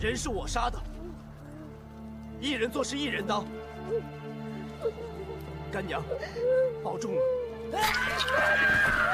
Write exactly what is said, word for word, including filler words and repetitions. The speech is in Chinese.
人是我杀的，一人做事一人当。干娘，保重了。